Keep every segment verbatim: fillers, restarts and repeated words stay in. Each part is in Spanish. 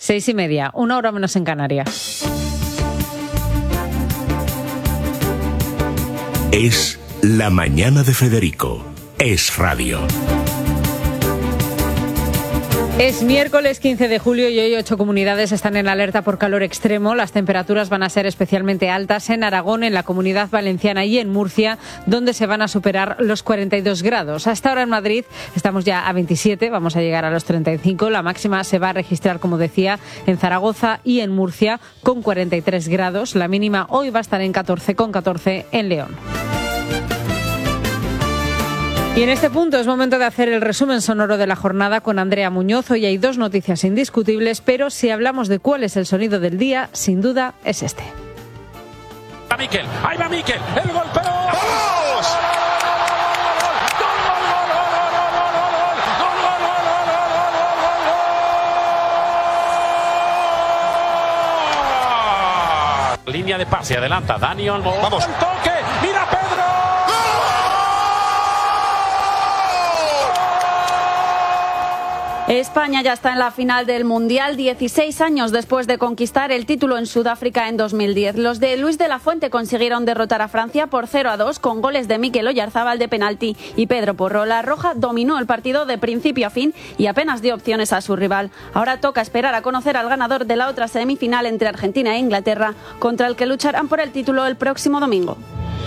Seis y media, una hora menos en Canarias. Es La Mañana de Federico. Es radio. Es miércoles quince de julio y hoy ocho comunidades están en alerta por calor extremo. Las temperaturas van a ser especialmente altas en Aragón, en la Comunidad Valenciana y en Murcia, donde se van a superar los cuarenta y dos grados. Hasta ahora en Madrid estamos ya a veintisiete, vamos a llegar a los treinta y cinco. La máxima se va a registrar, como decía, en Zaragoza y en Murcia con cuarenta y tres grados. La mínima hoy va a estar en catorce con catorce en León. Y en este punto es momento de hacer el resumen sonoro de la jornada con Andrea Muñoz. Hoy hay dos noticias indiscutibles, pero si hablamos de cuál es el sonido del día, sin duda es este. A Miquel, ahí va Miquel, el golpeo. ¡Vamos! Línea de pase, adelanta Dani Olmo. Vamos. El toque, mira Pedro. España ya está en la final del Mundial, dieciséis años después de conquistar el título en Sudáfrica en dos mil diez. Los de Luis de la Fuente consiguieron derrotar a Francia por cero a dos con goles de Mikel Oyarzábal de penalti y Pedro Porro. La Roja dominó el partido de principio a fin y apenas dio opciones a su rival. Ahora toca esperar a conocer al ganador de la otra semifinal entre Argentina e Inglaterra, contra el que lucharán por el título el próximo domingo.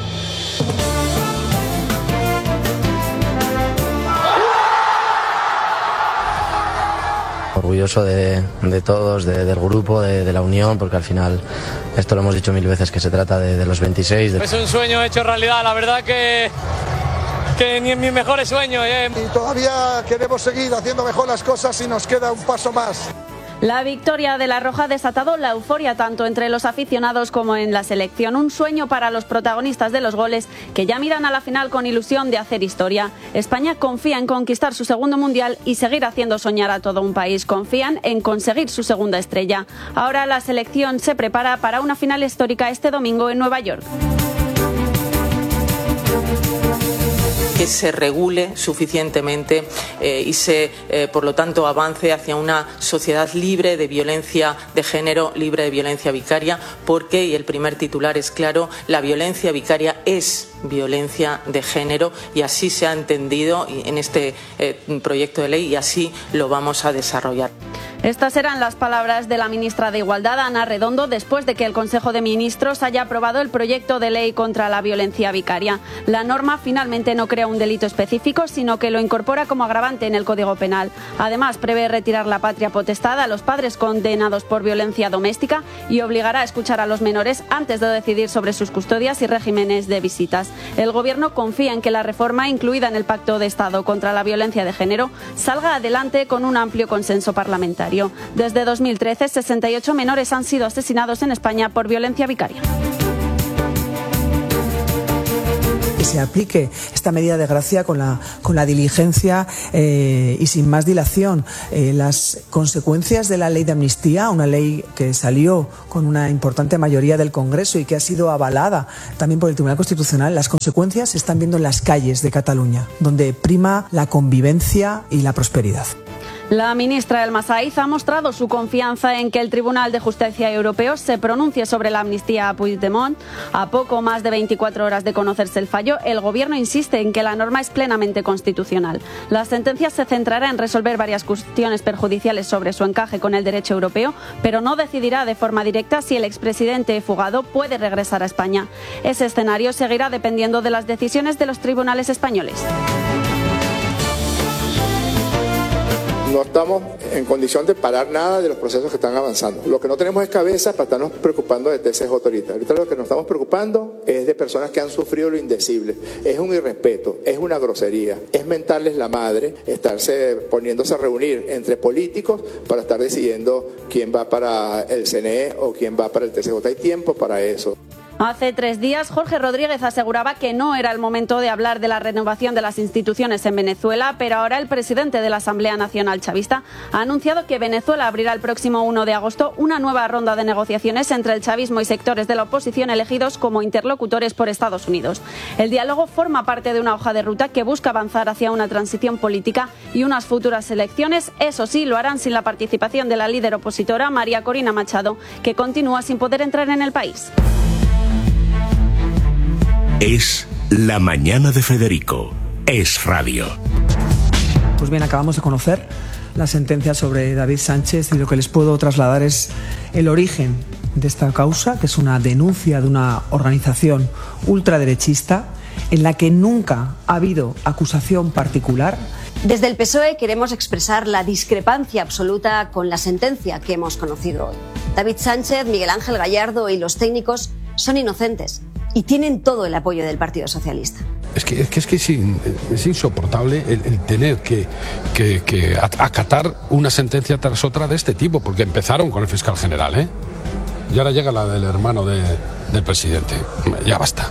Orgulloso de, de todos, de, del grupo, de, de la unión, porque al final, esto lo hemos dicho mil veces, que se trata de, de los veintiséis. De... Es un sueño hecho realidad, la verdad que, que ni en mis mejores sueños. Eh. Y todavía queremos seguir haciendo mejor las cosas y nos queda un paso más. La victoria de la Roja ha desatado la euforia tanto entre los aficionados como en la selección. Un sueño para los protagonistas de los goles que ya miran a la final con ilusión de hacer historia. España confía en conquistar su segundo mundial y seguir haciendo soñar a todo un país. Confían en conseguir su segunda estrella. Ahora la selección se prepara para una final histórica este domingo en Nueva York. Que se regule suficientemente eh, y se, eh, por lo tanto, avance hacia una sociedad libre de violencia de género, libre de violencia vicaria, porque, y el primer titular es claro, la violencia vicaria es violencia de género y así se ha entendido en este eh, proyecto de ley y así lo vamos a desarrollar. Estas eran las palabras de la ministra de Igualdad, Ana Redondo, después de que el Consejo de Ministros haya aprobado el proyecto de ley contra la violencia vicaria. La norma finalmente no crea un delito específico, sino que lo incorpora como agravante en el Código Penal. Además, prevé retirar la patria potestad a los padres condenados por violencia doméstica y obligará a escuchar a los menores antes de decidir sobre sus custodias y regímenes de visitas. El Gobierno confía en que la reforma, incluida en el Pacto de Estado contra la Violencia de Género, salga adelante con un amplio consenso parlamentario. Desde dos mil trece, sesenta y ocho menores han sido asesinados en España por violencia vicaria. Que se aplique esta medida de gracia con la, con la diligencia eh, y sin más dilación. Eh, las consecuencias de la ley de amnistía, una ley que salió con una importante mayoría del Congreso y que ha sido avalada también por el Tribunal Constitucional, las consecuencias se están viendo en las calles de Cataluña, donde prima la convivencia y la prosperidad. La ministra Elma Saiz ha mostrado su confianza en que el Tribunal de Justicia Europeo se pronuncie sobre la amnistía a Puigdemont. A poco más de veinticuatro horas de conocerse el fallo, el Gobierno insiste en que la norma es plenamente constitucional. La sentencia se centrará en resolver varias cuestiones perjudiciales sobre su encaje con el derecho europeo, pero no decidirá de forma directa si el expresidente fugado puede regresar a España. Ese escenario seguirá dependiendo de las decisiones de los tribunales españoles. No estamos en condición de parar nada de los procesos que están avanzando. Lo que no tenemos es cabeza para estarnos preocupando de tesis autoritarias. Ahorita lo que nos estamos preocupando es de personas que han sufrido lo indecible. Es un irrespeto, es una grosería, es mentarles la madre, estarse poniéndose a reunir entre políticos para estar decidiendo quién va para el C N E o quién va para el T C J. Hay tiempo para eso. Hace tres días, Jorge Rodríguez aseguraba que no era el momento de hablar de la renovación de las instituciones en Venezuela, pero ahora el presidente de la Asamblea Nacional Chavista ha anunciado que Venezuela abrirá el próximo uno de agosto una nueva ronda de negociaciones entre el chavismo y sectores de la oposición elegidos como interlocutores por Estados Unidos. El diálogo forma parte de una hoja de ruta que busca avanzar hacia una transición política y unas futuras elecciones. Eso sí, lo harán sin la participación de la líder opositora María Corina Machado, que continúa sin poder entrar en el país. Es La Mañana de Federico. Es radio. Pues bien, acabamos de conocer la sentencia sobre David Sánchez y lo que les puedo trasladar es el origen de esta causa, que es una denuncia de una organización ultraderechista en la que nunca ha habido acusación particular. Desde el P S O E queremos expresar la discrepancia absoluta con la sentencia que hemos conocido hoy. David Sánchez, Miguel Ángel Gallardo y los técnicos son inocentes y tienen todo el apoyo del Partido Socialista. Es que es, que, es, que es, in, es insoportable el, el tener que, que, que acatar una sentencia tras otra de este tipo, porque empezaron con el fiscal general, ¿eh? Y ahora llega la del hermano de, del presidente. Ya basta.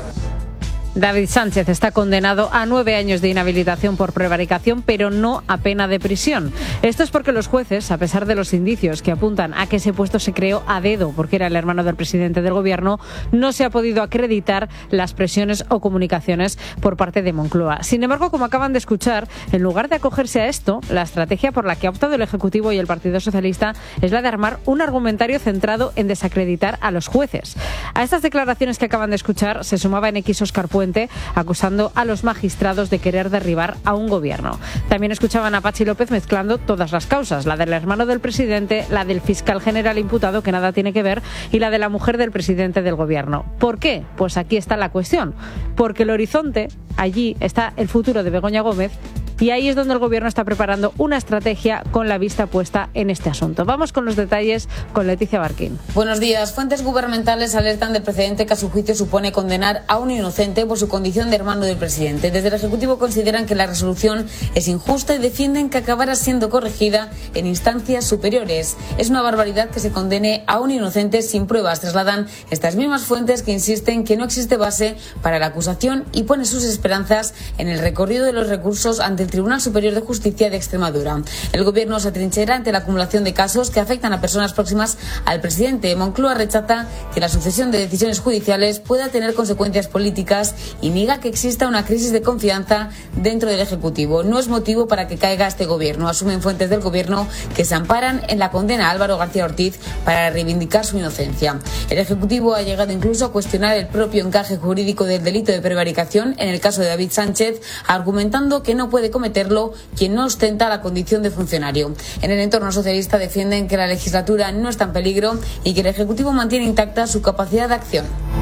David Sánchez está condenado a nueve años de inhabilitación por prevaricación, pero no a pena de prisión. Esto es porque los jueces, a pesar de los indicios que apuntan a que ese puesto se creó a dedo porque era el hermano del presidente del gobierno, no se ha podido acreditar las presiones o comunicaciones por parte de Moncloa. Sin embargo, como acaban de escuchar, en lugar de acogerse a esto, la estrategia por la que ha optado el Ejecutivo y el Partido Socialista es la de armar un argumentario centrado en desacreditar a los jueces. A estas declaraciones que acaban de escuchar se sumaba en X Óscar Puente, acusando a los magistrados de querer derribar a un gobierno. También escuchaban a Patxi López mezclando todas las causas, la del hermano del presidente, la del fiscal general imputado, que nada tiene que ver, y la de la mujer del presidente del gobierno. ¿Por qué? Pues aquí está la cuestión. Porque el horizonte, allí está el futuro de Begoña Gómez, y ahí es donde el gobierno está preparando una estrategia con la vista puesta en este asunto. Vamos con los detalles con Leticia Barquín. Buenos días. Fuentes gubernamentales alertan del precedente que a su juicio supone condenar a un inocente por su condición de hermano del presidente. Desde el Ejecutivo consideran que la resolución es injusta y defienden que acabará siendo corregida en instancias superiores. Es una barbaridad que se condene a un inocente sin pruebas, trasladan estas mismas fuentes que insisten que no existe base para la acusación y ponen sus esperanzas en el recorrido de los recursos ante el Tribunal Superior de Justicia de Extremadura. El gobierno se atrinchera ante la acumulación de casos que afectan a personas próximas al presidente. Moncloa rechaza que la sucesión de decisiones judiciales pueda tener consecuencias políticas y niega que exista una crisis de confianza dentro del Ejecutivo. No es motivo para que caiga este gobierno, asumen fuentes del gobierno que se amparan en la condena a Álvaro García Ortiz para reivindicar su inocencia. El Ejecutivo ha llegado incluso a cuestionar el propio encaje jurídico del delito de prevaricación en el caso de David Sánchez, argumentando que no puede cometerlo quien no ostenta la condición de funcionario. En el entorno socialista defienden que la legislatura no está en peligro y que el Ejecutivo mantiene intacta su capacidad de acción.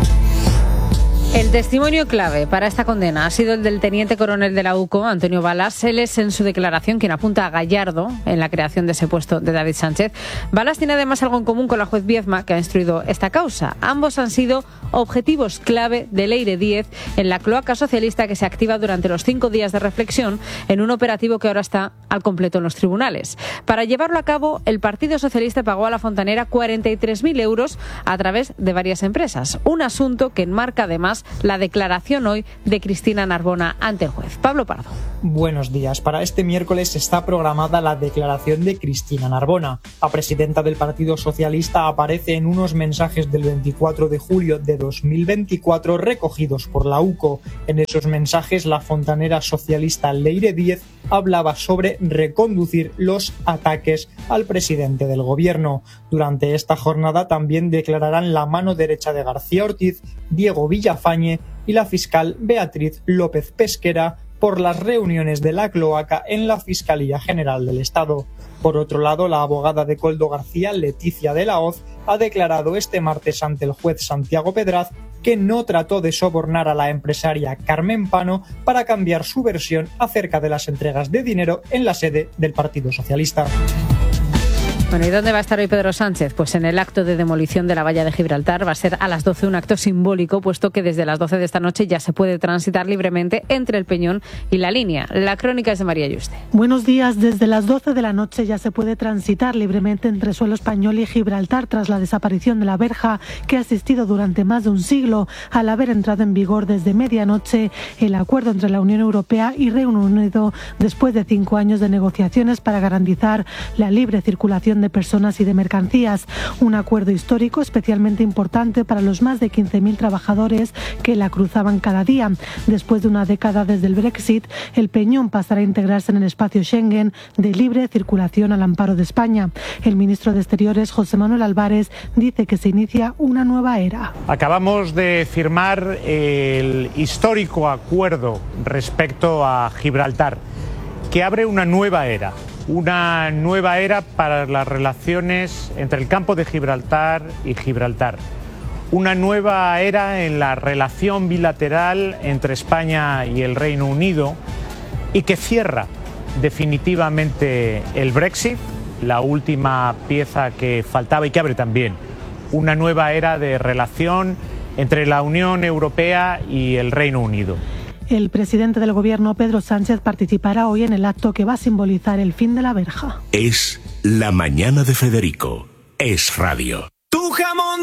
El testimonio clave para esta condena ha sido el del teniente coronel de la U C O, Antonio Balas. Él es en su declaración quien apunta a Gallardo en la creación de ese puesto de David Sánchez. Balas tiene además algo en común con la juez Viezma, que ha instruido esta causa. Ambos han sido objetivos clave de Leire Díez en la cloaca socialista que se activa durante los cinco días de reflexión en un operativo que ahora está al completo en los tribunales. Para llevarlo a cabo, el Partido Socialista pagó a la fontanera cuarenta y tres mil euros a través de varias empresas. Un asunto que enmarca además la declaración hoy de Cristina Narbona ante el juez. Pablo Pardo. Buenos días. Para este miércoles está programada la declaración de Cristina Narbona. La presidenta del Partido Socialista aparece en unos mensajes del veinticuatro de julio de dos mil veinticuatro recogidos por la U C O. En esos mensajes, la fontanera socialista Leire Díez hablaba sobre reconducir los ataques al presidente del gobierno. Durante esta jornada también declararán la mano derecha de García Ortiz, Diego Villafañe y la fiscal Beatriz López Pesquera por las reuniones de la cloaca en la Fiscalía General del Estado. Por otro lado, la abogada de Koldo García, Leticia de la Hoz, ha declarado este martes ante el juez Santiago Pedraz que no trató de sobornar a la empresaria Carmen Pano para cambiar su versión acerca de las entregas de dinero en la sede del Partido Socialista. Bueno, ¿y dónde va a estar hoy Pedro Sánchez? Pues en el acto de demolición de la valla de Gibraltar. Va a ser a las doce, un acto simbólico, puesto que desde las doce de esta noche ya se puede transitar libremente entre el Peñón y la línea. La crónica es de María Yuste. Buenos días. Desde las doce de la noche ya se puede transitar libremente entre suelo español y Gibraltar tras la desaparición de la verja que ha existido durante más de un siglo. Al haber entrado en vigor desde medianoche el acuerdo entre la Unión Europea y Reino Unido, después de cinco años de negociaciones para garantizar la libre circulación de personas y de mercancías. Un acuerdo histórico especialmente importante para los más de quince mil trabajadores que la cruzaban cada día. Después de una década desde el Brexit, el Peñón pasará a integrarse en el espacio Schengen de libre circulación al amparo de España. El ministro de Exteriores, José Manuel Álvarez, dice que se inicia una nueva era. Acabamos de firmar el histórico acuerdo respecto a Gibraltar, que abre una nueva era. Una nueva era para las relaciones entre el campo de Gibraltar y Gibraltar. Una nueva era en la relación bilateral entre España y el Reino Unido y que cierra definitivamente el Brexit, la última pieza que faltaba, y que abre también una nueva era de relación entre la Unión Europea y el Reino Unido. El presidente del Gobierno, Pedro Sánchez, participará hoy en el acto que va a simbolizar el fin de la verja. Es La Mañana de Federico. Es Radio. Tu jamón